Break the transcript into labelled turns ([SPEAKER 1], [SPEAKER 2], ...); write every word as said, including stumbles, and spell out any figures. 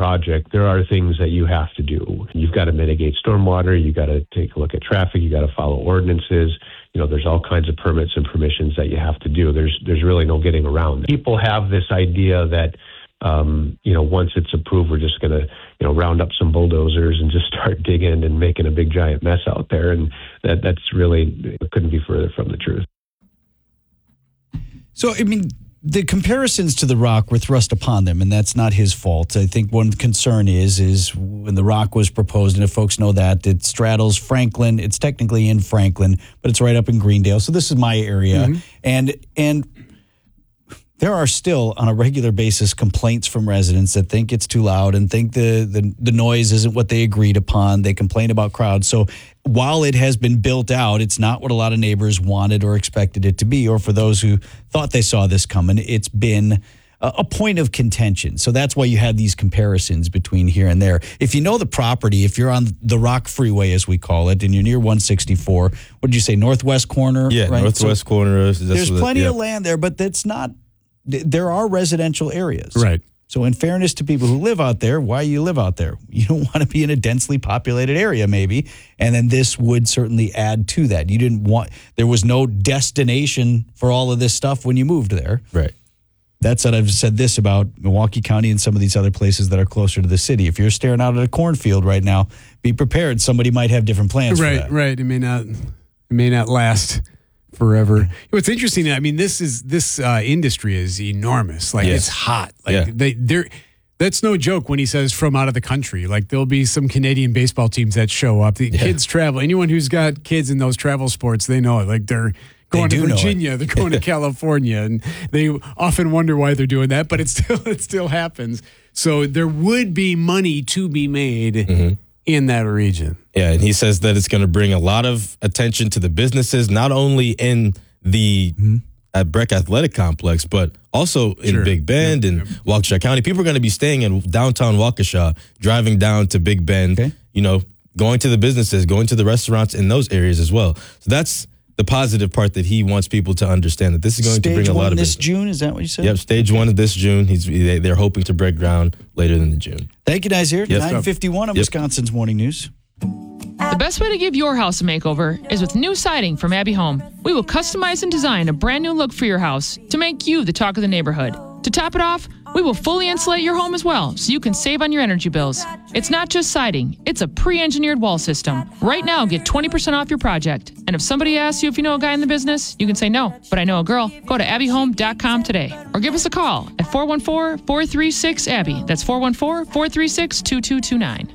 [SPEAKER 1] project, there are things that you have to do. You've got to mitigate stormwater. You got to take a look at traffic. You got to follow ordinances. You know, there's all kinds of permits and permissions that you have to do. There's there's really no getting around it. People have this idea that, um, you know, once it's approved, we're just going to, you know, round up some bulldozers and just start digging and making a big giant mess out there. And that that's really, it couldn't be further from the truth.
[SPEAKER 2] So, I mean, the comparisons to the Rock were thrust upon them, and that's not his fault. I think one concern is is when the Rock was proposed, and if folks know that, it straddles Franklin. It's technically in Franklin, but it's right up in Greendale. So this is my area. Mm-hmm. And and there are still, on a regular basis, complaints from residents that think it's too loud and think the, the, the noise isn't what they agreed upon. They complain about crowds. So while it has been built out, it's not what a lot of neighbors wanted or expected it to be, or for those who thought they saw this coming, it's been a, a point of contention. So that's why you have these comparisons between here and there. If you know the property, if you're on the Rock Freeway, as we call it, and you're near one sixty-four, what did you say, northwest corner?
[SPEAKER 3] Yeah,
[SPEAKER 2] right?
[SPEAKER 3] northwest
[SPEAKER 2] so
[SPEAKER 3] corner. That's
[SPEAKER 2] there's plenty
[SPEAKER 3] yeah.
[SPEAKER 2] of land there, but that's not, there are residential areas.
[SPEAKER 4] Right.
[SPEAKER 2] So in fairness to people who live out there, why you live out there? You don't want to be in a densely populated area, maybe. And then this would certainly add to that. You didn't want, there was no destination for all of this stuff when you moved there.
[SPEAKER 3] Right.
[SPEAKER 2] That's what I've said this about Milwaukee County and some of these other places that are closer to the city. If you're staring out at a cornfield right now, be prepared. Somebody might have different plans
[SPEAKER 4] right,
[SPEAKER 2] for that.
[SPEAKER 4] Right, right. It may not, it may not last forever. What's interesting, I mean, this is this uh, industry is enormous. Like,
[SPEAKER 3] yes.
[SPEAKER 4] it's hot. Like
[SPEAKER 3] yeah.
[SPEAKER 4] they they're that's no joke when he says from out of the country. Like, there'll be some Canadian baseball teams that show up. The yeah. kids travel. Anyone who's got kids in those travel sports, they know it. Like, they're going
[SPEAKER 2] they
[SPEAKER 4] to Virginia, they're going to California, and they often wonder why they're doing that, but it still it still happens. So there would be money to be made mm-hmm. in that region.
[SPEAKER 3] Yeah, and he says that it's going to bring a lot of attention to the businesses, not only in the mm-hmm. at Breck Athletic Complex, but also in sure. Big Bend yep. and yep. Waukesha County. People are going to be staying in downtown Waukesha, driving down to Big Bend, okay. you know, going to the businesses, going to the restaurants in those areas as well. So that's the positive part that he wants people to understand, that this is going
[SPEAKER 2] stage
[SPEAKER 3] to bring a lot of
[SPEAKER 2] this
[SPEAKER 3] business.
[SPEAKER 2] June, is that what you said?
[SPEAKER 3] Yep, stage one of this June. He's they, they're hoping to break ground later than the June.
[SPEAKER 2] Thank you, Nazir.
[SPEAKER 3] Yep.
[SPEAKER 2] nine fifty-one of yep. Wisconsin's Morning News.
[SPEAKER 5] The best way to give your house a makeover is with new siding from Abbey Home. We will customize and design a brand new look for your house to make you the talk of the neighborhood. To top it off, we will fully insulate your home as well, so you can save on your energy bills. It's not just siding, it's a pre-engineered wall system. Right now, get twenty percent off your project. And if somebody asks you if you know a guy in the business, you can say no, but I know a girl. Go to abbey home dot com today or give us a call at four one four, four three six, A B B Y. That's four one four, four three six, two two two nine.